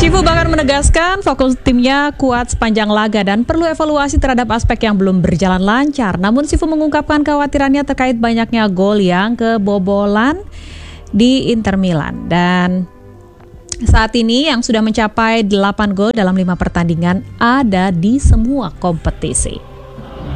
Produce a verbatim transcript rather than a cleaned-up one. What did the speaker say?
Cifu bahkan menegaskan fokus timnya kuat sepanjang laga dan perlu evaluasi terhadap aspek yang belum berjalan lancar. Namun Cifu mengungkapkan kekhawatirannya terkait banyaknya gol yang kebobolan di Inter Milan. Dan saat ini yang sudah mencapai delapan gol dalam lima pertandingan ada di semua kompetisi.